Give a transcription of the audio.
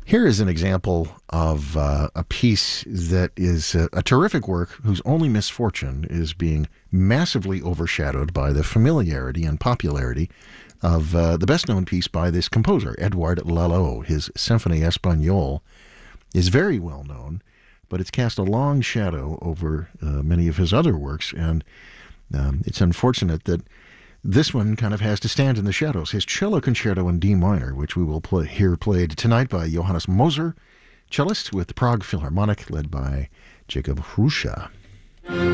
Here is an example of a piece that is a terrific work whose only misfortune is being massively overshadowed by the familiarity and popularity of the best-known piece by this composer, Edouard Lalo. His Symphonie Espagnole is very well known, but it's cast a long shadow over many of his other works, and it's unfortunate that this one kind of has to stand in the shadows. His Cello Concerto in D minor, which we will hear played tonight by Johannes Moser, cellist with the Prague Philharmonic, led by Jacob Hrusa.